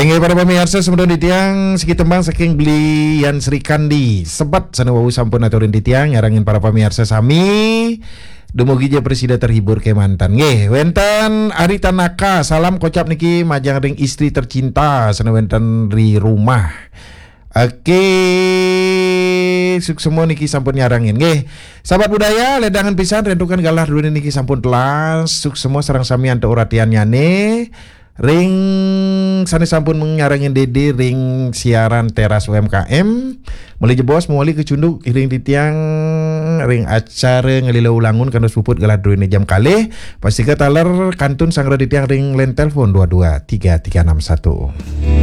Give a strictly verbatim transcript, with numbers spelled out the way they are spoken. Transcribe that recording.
Baik para pemirsa semua di tiang segi tembang saking belian Sri Kandi sebat sana wau sampun aturin di tiang nyarangin para pemirsa sami dumugi je presida terhibur ke mantan nggih wenten Ari Tanaka salam kocap niki majang ring istri tercinta sana wenten di rumah. Oke, suk semua niki sampun nyarangin nggih. Sahabat budaya ledangan pisan rentukan galah dulu niki sampun telas suk semua sareng samian teu uratian nyane. Ring sani sampun mengarangin Dede ring siaran teras U M K M mulai jebos mulai kecunduk ring di tiang ring acara ngelilau ulangun kandos puput galah dulu jam kali pasti ke taler kantun sangra di tiang ring len telepon dua dua tiga tiga enam satu.